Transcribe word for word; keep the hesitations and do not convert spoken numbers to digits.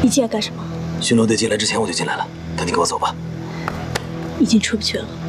进来干什么？ 巡逻队进来之前我就进来了，赶紧跟我走吧。 已经出不去了。